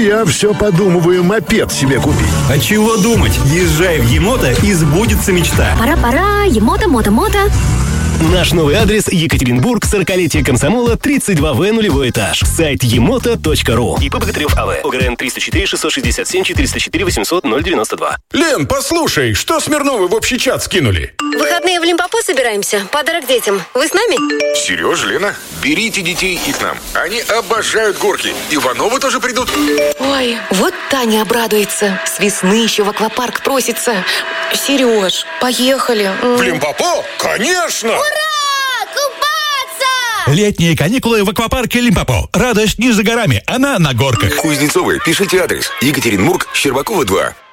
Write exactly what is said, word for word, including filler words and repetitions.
Я все подумываю мопед себе купить. А чего думать? Езжай в Емото, и сбудется мечта. Пора-пора, Емото, мото-мото. Наш новый адрес: Екатеринбург, сорокалетие комсомола, тридцать два вэ, нулевой этаж. Сайт емото точка ру. ИП Богатырев АВ. ОГРН триста четыре шестьсот шестьдесят семь четыреста четыре восемьсот ноль девяносто два. Лен, послушай, что Смирновы в общий чат скинули? В выходные в Лимпопо собираемся. Подарок детям. Вы с нами? Сереж, Лена, берите детей и к нам. Они обожают горки. Ивановы тоже придут. Ой, вот Таня обрадуется. С весны еще в аквапарк просится. Сереж, поехали. В Лимпопо? Конечно! Летние каникулы в аквапарке Лимпопо. Радость не за горами, она на горках. Кузнецовы, пишите адрес. Екатеринбург, Щербакова, два.